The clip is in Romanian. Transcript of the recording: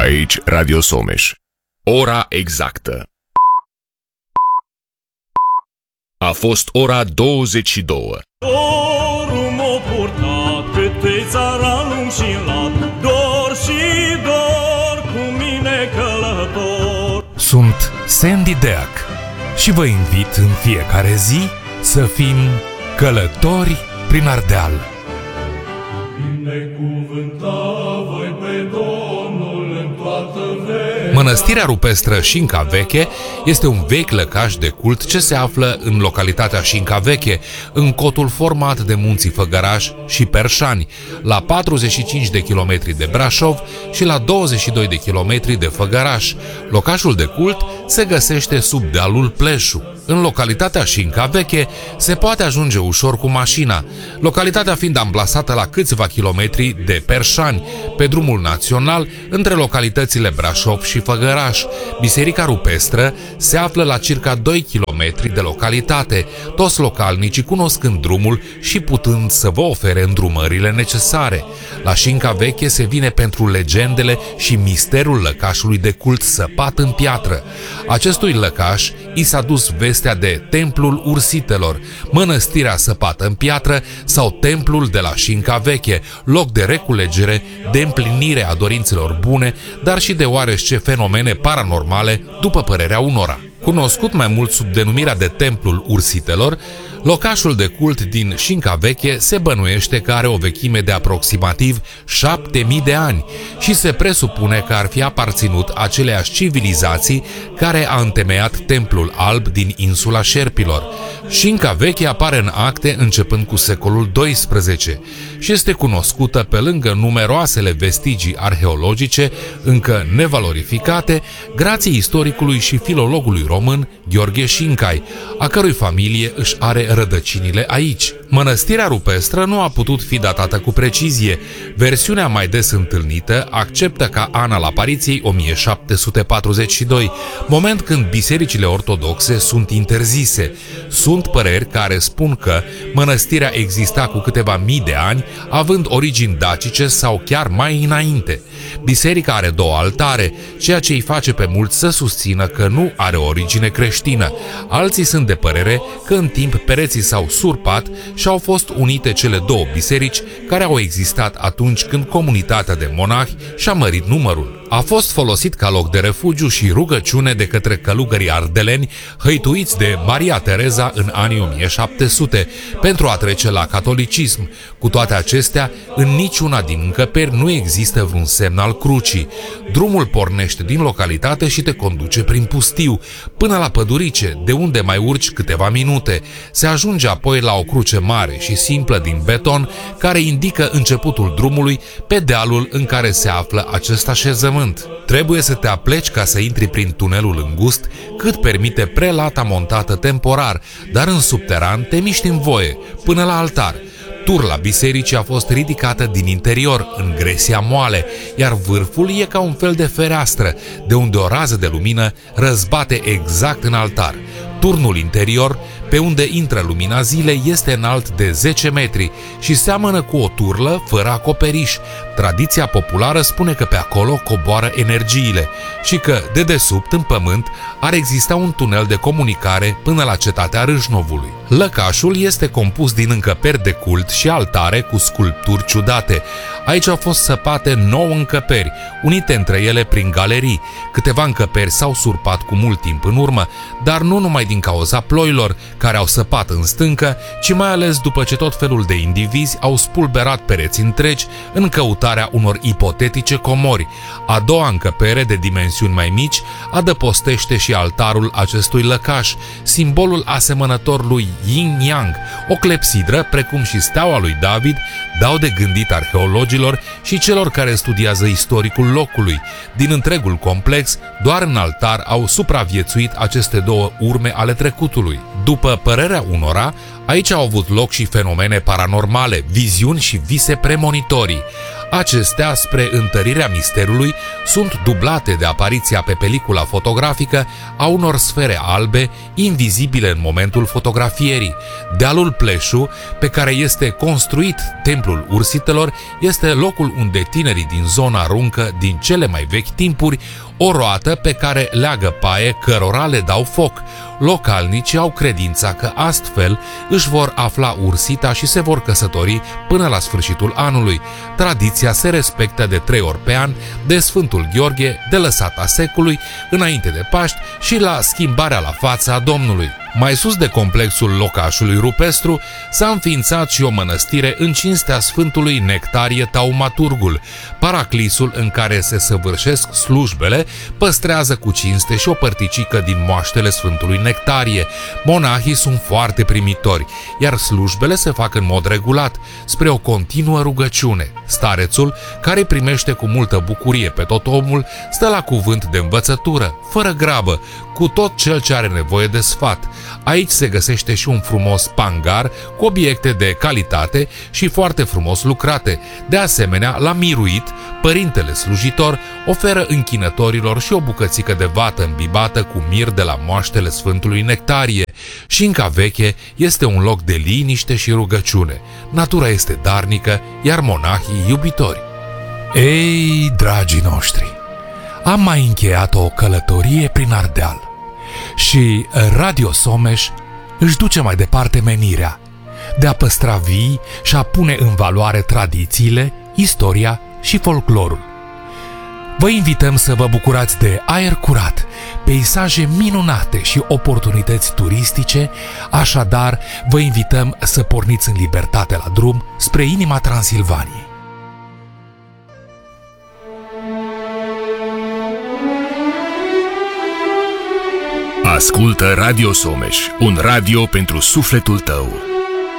Aici Radio Someș. Ora exactă. A fost ora 22. Dorul m-a purtat câte țara lung și lat, dor și dor cu mine călător. Sunt Sandy Deac și vă invit în fiecare zi să fim călători prin Ardeal. Binecuvânta voi pe Domnul în toată vremea. Mănăstirea Rupestră Șinca Veche este un vechi lăcaș de cult ce se află în localitatea Șinca Veche, în cotul format de munții Făgăraș și Perșani, la 45 de kilometri de Brașov și la 22 de kilometri de Făgăraș. Locașul de cult se găsește sub dealul Pleșu. În localitatea Șinca Veche se poate ajunge ușor cu mașina, localitatea fiind amplasată la câțiva kilometri de Perșani, pe drumul național între localitățile Brașov și Făgăraș. Biserica Rupestră se află la circa 2 km de localitate, toți localnicii cunoscând drumul și putând să vă ofere îndrumările necesare. La Șinca Veche se vine pentru legendele și misterul lăcașului de cult săpat în piatră. Acestui lăcaș i s-a dus vestea de Templul Ursitelor, mănăstirea săpată în piatră sau Templul de la Șinca Veche, loc de reculegere, de împlinire a dorințelor bune, dar și de oarește fenomene paranormale, după părerea unora. Cunoscut mai mult sub denumirea de Templul Ursitelor, locașul de cult din Șinca Veche se bănuiește că are o vechime de aproximativ 7000 de ani și se presupune că ar fi aparținut aceleiași civilizații care a întemeiat Templul Alb din insula Șerpilor. Șinca Veche apare în acte începând cu secolul XII și este cunoscută pe lângă numeroasele vestigii arheologice încă nevalorificate, grație istoricului și filologului român Gheorghe Șincai, a cărui familie își are rădăcinile aici. Mănăstirea Rupestră nu a putut fi datată cu precizie. Versiunea mai des întâlnită acceptă ca an al apariției 1742, moment când bisericile ortodoxe sunt interzise. Sunt păreri care spun că mănăstirea exista cu câteva mii de ani, având origini dacice sau chiar mai înainte. Biserica are două altare, ceea ce îi face pe mulți să susțină că nu are origine creștină. Alții sunt de părere că în timp pereții s-au surpat și au fost unite cele două biserici care au existat atunci când comunitatea de monahi și-a mărit numărul. A fost folosit ca loc de refugiu și rugăciune de către călugării ardeleni hăituiți de Maria Tereza în anii 1700 pentru a trece la catolicism. Cu toate acestea, în niciuna din încăperi nu există vreun semn al crucii. Drumul pornește din localitate și te conduce prin pustiu, până la pădurice, de unde mai urci câteva minute. Se ajunge apoi la o cruce mare și simplă din beton, care indică începutul drumului pe dealul în care se află acest așezământ. Trebuie să te apleci ca să intri prin tunelul îngust, cât permite prelata montată temporar, dar în subteran te miști în voie, până la altar. Turla bisericii a fost ridicată din interior, în gresia moale, iar vârful e ca un fel de fereastră, de unde o rază de lumină răzbate exact în altar. Turnul interior, pe unde intră lumina zilei, este înalt de 10 metri și seamănă cu o turlă fără acoperiș. Tradiția populară spune că pe acolo coboară energiile și că, de desubt, în pământ, ar exista un tunel de comunicare până la cetatea Râșnovului. Lăcașul este compus din încăperi de cult și altare cu sculpturi ciudate. Aici au fost săpate 9 încăperi, unite între ele prin galerii. Câteva încăperi s-au surpat cu mult timp în urmă, dar nu numai din cauza ploilor, care au săpat în stâncă, ci mai ales după ce tot felul de indivizi au spulberat pereți întregi în căutarea unor ipotetice comori. A doua încăpere, de dimensiuni mai mici, adăpostește și altarul acestui lăcaș, simbolul asemănător lui Yin-Yang. O clepsidră, precum și steaua lui David, dau de gândit arheologilor și celor care studiază istoricul locului. Din întregul complex, doar în altar au supraviețuit aceste două urme ale trecutului. După părerea unora, aici au avut loc și fenomene paranormale, viziuni și vise premonitorii. Acestea, spre întărirea misterului, sunt dublate de apariția pe pelicula fotografică a unor sfere albe invizibile în momentul fotografierii. Dealul Pleșu, pe care este construit templul ursitelor, este locul unde tinerii din zona aruncă din cele mai vechi timpuri o roată pe care leagă paie cărora le dau foc. Localnicii au credința că astfel își vor afla ursita și se vor căsători până la sfârșitul anului. Tradiția se respectă de 3 ori pe an, de Sfântul Gheorghe, de Lăsata Secului, înainte de Paști și la schimbarea la fața a Domnului. Mai sus de complexul locașului rupestru s-a înființat și o mănăstire în cinstea Sfântului Nectarie Taumaturgul. Paraclisul în care se săvârșesc slujbele păstrează cu cinste și o părticică din moaștele Sfântului Nectarie. Monahii sunt foarte primitori, iar slujbele se fac în mod regulat, spre o continuă rugăciune. Starețul, care primește cu multă bucurie pe tot omul, stă la cuvânt de învățătură, fără grabă, cu tot cel ce are nevoie de sfat. Aici se găsește și un frumos pangar cu obiecte de calitate și foarte frumos lucrate. De asemenea, la miruit, părintele slujitor oferă închinătorilor și o bucățică de vată îmbibată cu mir de la moaștele Sfântului Nectarie. Șinca Veche este un loc de liniște și rugăciune. Natura este darnică, iar monahii iubitori. Ei, dragii noștri, am mai încheiat o călătorie prin Ardeal și Radio Someș își duce mai departe menirea de a păstra vii și a pune în valoare tradițiile, istoria și folclorul. Vă invităm să vă bucurați de aer curat, peisaje minunate și oportunități turistice, așadar vă invităm să porniți în libertate la drum spre inima Transilvaniei. Ascultă Radio Someș, un radio pentru sufletul tău.